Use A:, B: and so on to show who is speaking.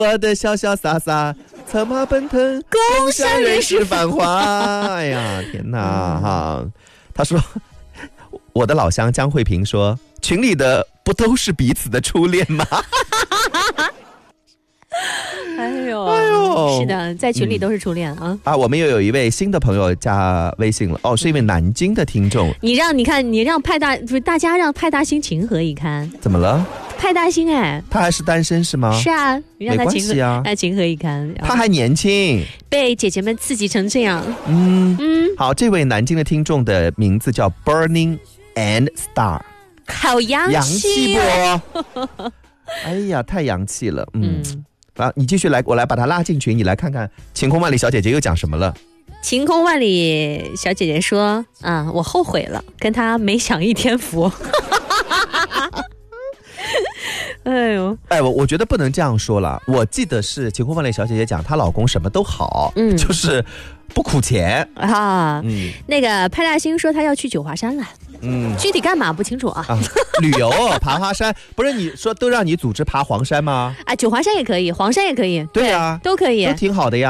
A: 我的潇潇洒洒，策马奔腾，共享人世繁华。哎呀，天哪哈！他说，我的老乡江慧萍说，群里的不都是彼此的初恋吗？
B: 哎呦，是的，在群里都是初恋啊！
A: 我们又有一位新的朋友加微信了哦，是一位南京的听众。
B: 你让大家让派大星情何以堪？
A: 怎么了？
B: 派大星他
A: 还是单身是吗？
B: 是啊，你让他情何以堪？
A: 他还年轻，
B: 被姐姐们刺激成这样。
A: 好，这位南京的听众的名字叫 Burning and Star，
B: 好洋气
A: 不？哎呀，太洋气了，你继续来，我来把他拉进群，你来看看晴空万里小姐姐又讲什么了。
B: 晴空万里小姐姐说我后悔了，跟他没享一天福。哎呦，
A: 我觉得不能这样说了。我记得是晴空万里小姐姐讲她老公什么都好，就是不苦钱
B: 啊。那个派大星说他要去九华山了，具体干嘛不清楚啊。
A: 旅游爬华山，不是你说都让你组织爬黄山吗？
B: 九华山也可以，黄山也可以，
A: 对啊，
B: 都可以，
A: 都挺好的呀。